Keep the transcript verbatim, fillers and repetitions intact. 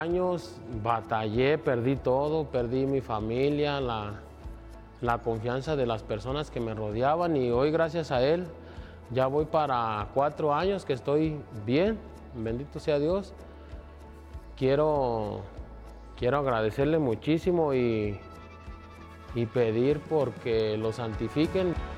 Años batallé, perdí todo, perdí mi familia, la, la confianza de las personas que me rodeaban y hoy gracias a Él ya voy para cuatro años que estoy bien, bendito sea Dios. Quiero, quiero agradecerle muchísimo y, y pedir porque lo santifiquen.